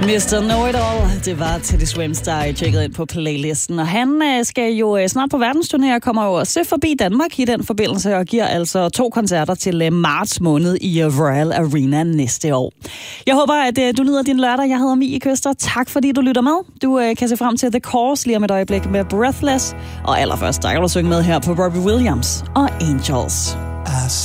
Mr. Know-It-All, det var Teddy Swims, der tjekkede ind på playlisten. Og han skal jo snart på verdensturné og kommer jo også forbi Danmark i den forbindelse og giver altså 2 koncerter til marts måned i Royal Arena næste år. Jeg håber, at du nyder din lørdag. Jeg hedder Mie Køster. Tak fordi du lytter med. Du kan se frem til The Course lige om et øjeblik med Breathless. Og allerførst, der kan du synge med her på Robbie Williams og Angels.